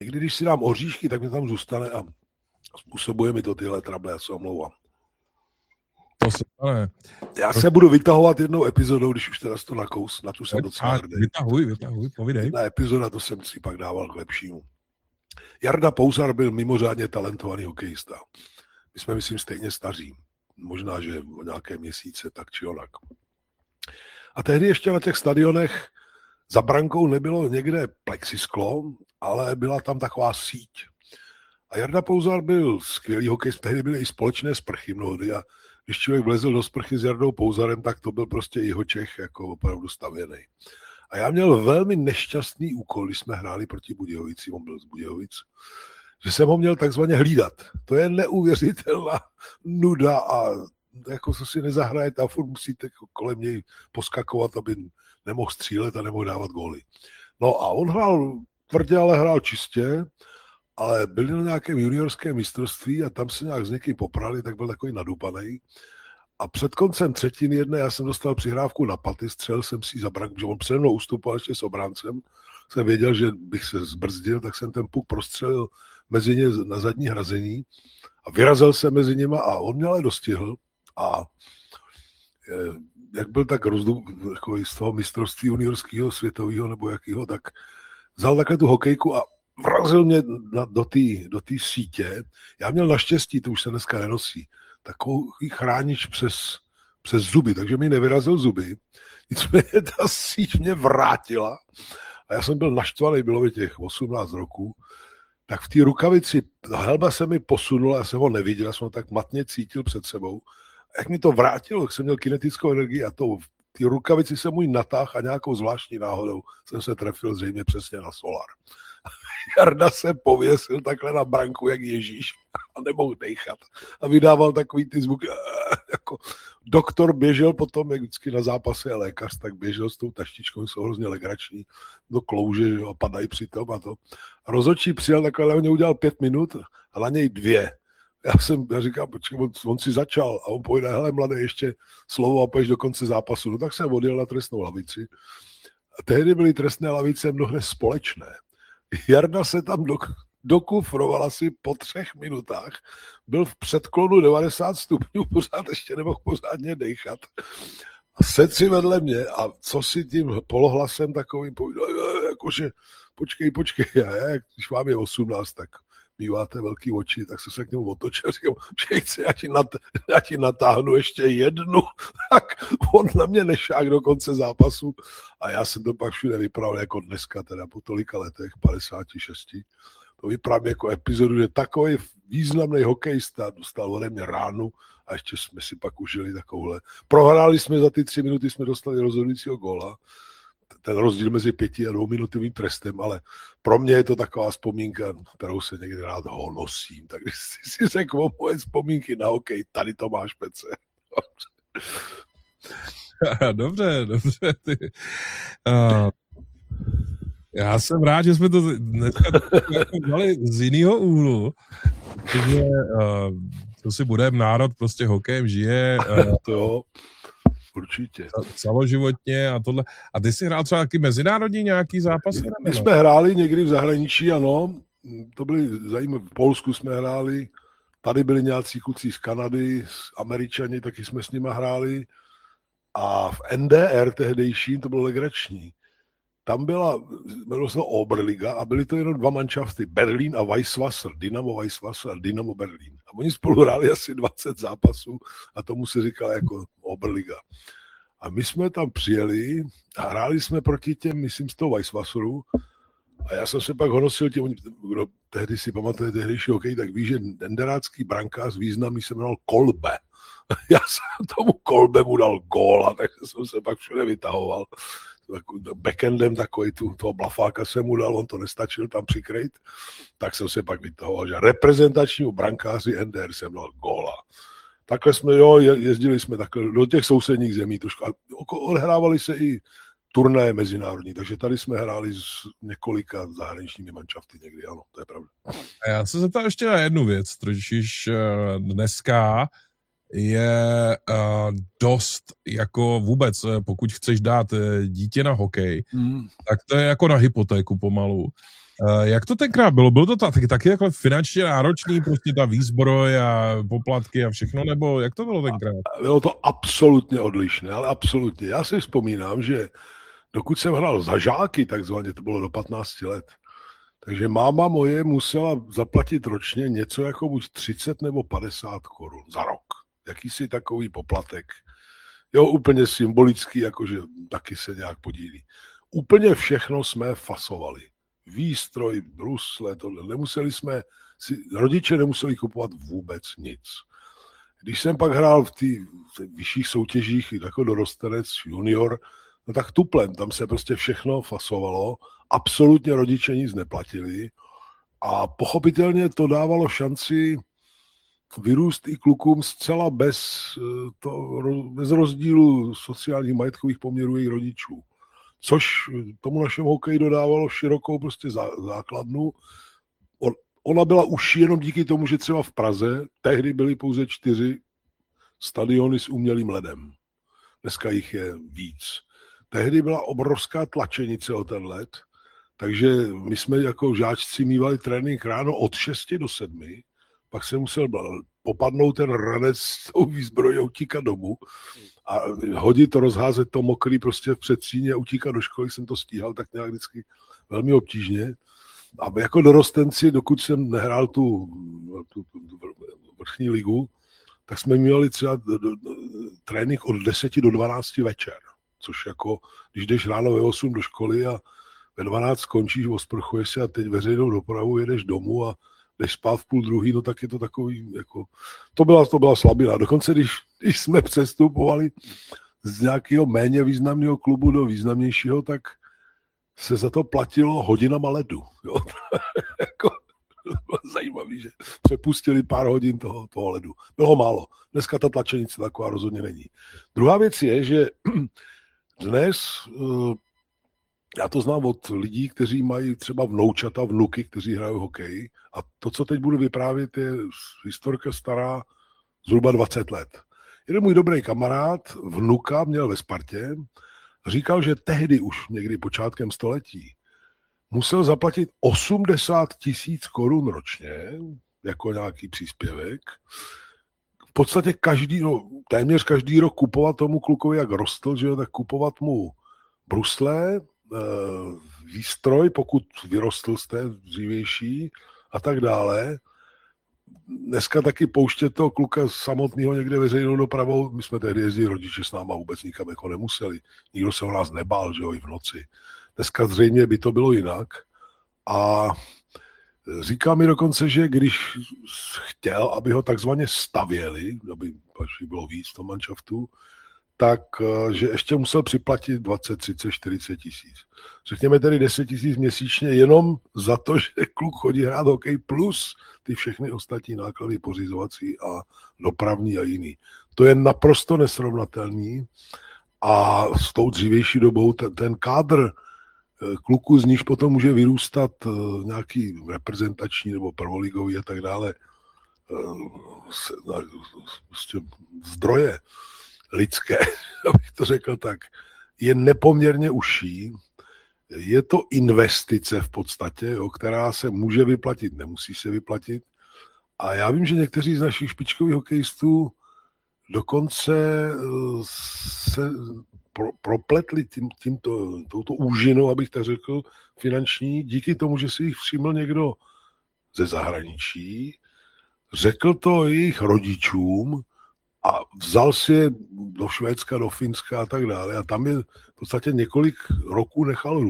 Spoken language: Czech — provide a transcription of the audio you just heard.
někdy, když si dám oříšky, tak mi tam zůstane a způsobuje mi to tyhle trable, já se omlouvám. To se stane. Já se budu vytahovat jednou epizodou, když už teda to nakous, na tu jsem docela hrdý. Vytahuj, povídej. Jedna epizoda, to jsem si pak dával k lepšímu. Jarda Pouzar byl mimořádně talentovaný hokejista. My jsme, myslím, stejně staří. Možná, že o nějaké měsíce, tak či onak. A tehdy ještě na těch stadionech za brankou nebylo někde plexisklo, ale byla tam taková síť. A Jarda Pouzar byl skvělý hokejista, tehdy byly i společné sprchy mnohdy a když člověk vlezl do sprchy s Jardou Pouzarem, tak to byl prostě Jihočech jako opravdu stavěný. A já měl velmi nešťastný úkol, když jsme hráli proti Budějovicím, on byl z Budějovic, že jsem ho měl takzvaně hlídat. To je neuvěřitelná nuda a jako co si nezahrajete a furt musíte kolem něj poskakovat, aby nemohl střílet a nemohl dávat góly. No a on hrál tvrdě, ale hrál čistě, ale byl na nějakém juniorském mistrovství a tam se nějak s někým poprali, tak byl takový nadupanej. A před koncem třetiny jedné já jsem dostal přihrávku na paty, střelil jsem si za branku, že on přede mnou ustupoval ještě s obráncem. Jsem věděl, že bych se zbrzdil, tak jsem ten puk prostřelil mezi ně na zadní hrazení a vyrazil jsem mezi nima a on mě ale dostihl a jak byl tak jako z toho mistrovství juniorského, světového nebo jakýho, tak vzal takhle tu hokejku a vrazil mě do té sítě. Já měl naštěstí, to už se dneska nenosí, takový chránič přes zuby, takže mi nevyrazil zuby. Nicméně ta síť mě vrátila a já jsem byl naštvaný, bylo mi těch 18 roků, tak v té rukavici helba se mi posunula, já jsem ho neviděl, já jsem ho tak matně cítil před sebou. A jak mi to vrátilo, tak jsem měl kinetickou energii a to v té rukavici se můj natáhl a nějakou zvláštní náhodou jsem se trefil zřejmě přesně na solar. Jarda se pověsil takhle na branku, jak Ježíš, a nemohl dejchat. A vydával takový ty zvuky, jako doktor běžel potom, jak vždycky na zápase je lékař, tak běžel s tou taštičkou, jsou hrozně legrační, do klouže, že, a padají při tom a to. A rozhodčí přijel takhle, on udělal 5 minut a na něj 2. Já říkám, počkej, on si začal a on pojde, hele mladé, ještě slovo a pojď do konce zápasu. No tak jsem odjel na trestnou lavici. A tehdy byly trestné lavice mnohde společné. Jarda se tam dokufroval asi po 3 minutách, byl v předklonu 90 stupňů, pořád ještě nemohl pořádně dejchat. A sedl si vedle mě a co si tím polohlasem takovým povídal, jakože počkej, když vám je 18, tak míváte velký oči, tak se k němu otočil a říkal, že já ti natáhnu ještě jednu, tak on na mě nešák do konce zápasu a já jsem to pak všude vyprávěl jako dneska, teda po tolika letech, 56. To vyprávěl jako epizodu, že takový významný hokejista dostal ode mě ránu a ještě jsme si pak užili takovouhle. Prohráli jsme za ty 3 minuty, jsme dostali rozhodujícího góla. Ten rozdíl mezi 5 a 2minutovým trestem, ale pro mě je to taková vzpomínka, kterou se někdy rád honosím. Tak když si řekl o moje vzpomínky na hokej, tady to máš, Pece. Dobře. Já jsem rád, že jsme to dneska dali z jiného úhlu, protože to si budeme, národ prostě hokejem žije. To jo. Určitě. Celoživotně a tohle. A ty jsi hrál třeba taky mezinárodní nějaký zápasy? My jsme hráli někdy v zahraničí, ano. To byly zajímavé. V Polsku jsme hráli, tady byli nějací kluci z Kanady, z Američani, taky jsme s nima hráli. A v NDR tehdejším to bylo legrační. Tam bylo se Oberliga a byly to jenom 2 manšafty, Berlín a Weisswasser, Dynamo Weisswasser a Dynamo Berlín. A oni spolu hráli asi 20 zápasů a tomu se říkalo jako Oberliga. A my jsme tam přijeli a hráli jsme proti těm, myslím, z toho Weisswasseru a já jsem se pak honosil těm, kdo tehdy si pamatuje tehdejší hokej, tak ví, že enderácký brankář významný se jmenoval Kolbe. Já jsem tomu Kolbemu dal góla, takže jsem se pak všude vytahoval. Backendem takový toho blafáka jsem mu dal, on to nestačil tam přikrejt, tak jsem se pak vytahoval, že reprezentačnímu brankáři NDR jsem dal góla. Takhle jsme, jezdili jsme takhle do těch sousedních zemí trošku. Odhrávali se i turnaje mezinárodní, takže tady jsme hráli s několika zahraničními manšafty někdy, ano, to je pravda. A já se zeptám ještě na jednu věc, totiž dneska je dost jako vůbec, pokud chceš dát dítě na hokej, tak to je jako na hypotéku pomalu. Jak to tenkrát bylo? Bylo to taky jako finančně náročný, prostě ta výzbroj a poplatky a všechno, nebo jak to bylo tenkrát? Bylo to absolutně odlišné, ale absolutně. Já si vzpomínám, že dokud jsem hrál za žáky, takzvaně, to bylo do 15 let, takže máma moje musela zaplatit ročně něco jako buď 30 nebo 50 korun za rok. Jakýsi takový poplatek. Jo, úplně symbolický, jakože taky se nějak podílí. Úplně všechno jsme fasovali. Výstroj, brusle, tohle. Rodiče nemuseli kupovat vůbec nic. Když jsem pak hrál v těch vyšších soutěžích, jako dorostenec, junior, no tak tuplem, tam se prostě všechno fasovalo, absolutně rodiče nic neplatili a pochopitelně to dávalo šanci vyrůst i klukům zcela bez rozdílu sociálních majetkových poměrů jejich rodičů. Což tomu našemu hokeji dodávalo širokou prostě základnu. Ona byla užší jenom díky tomu, že třeba v Praze tehdy byly pouze 4 stadiony s umělým ledem. Dneska jich je víc. Tehdy byla obrovská tlačenice o ten led, takže my jsme jako žáčci mívali trénink ráno od 6 do 7, pak se musel popadnout ten ranec s tou výzbrojí a utíkat domů a hodit, rozházet to mokrý prostě v předsíně a utíkat do školy, jsem to stíhal tak nějak vždycky velmi obtížně. A jako dorostenci, dokud jsem nehrál tu vrchní ligu, tak jsme měli třeba trénink od 10 do 12 večer, což jako, když jdeš ráno ve 8 do školy a ve 12 skončíš, osprchuješ se a teď veřejnou dopravu jedeš domů a jdeš spát v 12:30, no tak je to takový, jako, to byla slabina. Dokonce, když jsme přestupovali z nějakého méně významného klubu do významnějšího, tak se za to platilo hodinama ledu. Jo? Jako, bylo zajímavé, že přepustili pár hodin toho ledu. Bylo málo. Dneska ta tlačenice taková rozhodně není. Druhá věc je, že dnes, já to znám od lidí, kteří mají třeba vnoučata, vnuky, kteří hrají hokej, a to, co teď budu vyprávět, je historka stará zhruba 20 let. Jeden můj dobrý kamarád, vnuka, měl ve Spartě, říkal, že tehdy už někdy počátkem století musel zaplatit 80 000 korun ročně, jako nějaký příspěvek. V podstatě téměř každý rok kupovat tomu klukovi, jak rostl, že jo, tak kupovat mu brusle, výstroj, pokud vyrostl z té dřívější a tak dále. Dneska taky pouštět toho kluka samotného někde veřejnou dopravou. My jsme tehdy jezdili, rodiče s náma vůbec nikam jako nemuseli. Nikdo se o nás nebál, že jo, i v noci. Dneska zřejmě by to bylo jinak. A říká mi dokonce, že když chtěl, aby ho takzvaně stavěli, aby bylo víc v tom manšaftu, tak že ještě musel připlatit 20, 30, 40 tisíc. Řekněme tedy 10 tisíc měsíčně jenom za to, že kluk chodí hrát hokej plus ty všechny ostatní náklady pořizovací a dopravní a jiný. To je naprosto nesrovnatelný a s tou dřívější dobou ten kádr kluků, z níž potom může vyrůstat nějaký reprezentační nebo prvoligový a tak dále zdroje lidské, abych to řekl tak, je nepoměrně užší. Je to investice v podstatě, jo, která se může vyplatit, nemusí se vyplatit. A já vím, že někteří z našich špičkových hokejistů dokonce se propletli touto úžinou, abych tak řekl, finanční, díky tomu, že si jich všiml někdo ze zahraničí, řekl to jejich rodičům a vzal si je do Švédska, do Finska a tak dále. A tam je v podstatě několik roků nechal